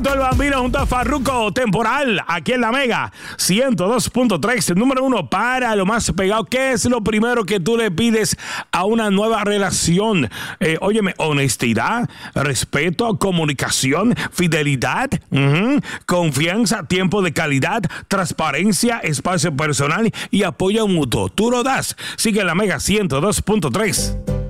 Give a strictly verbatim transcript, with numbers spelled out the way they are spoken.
El Bambino junto a Farruko, temporal, aquí en la Mega ciento dos punto tres, número uno para lo más pegado. ¿Qué es lo primero que tú le pides a una nueva relación? Eh, óyeme, honestidad, respeto, comunicación, fidelidad, uh-huh, confianza, tiempo de calidad, transparencia, espacio personal y apoyo mutuo. Tú lo das. Sigue la Mega ciento dos punto tres.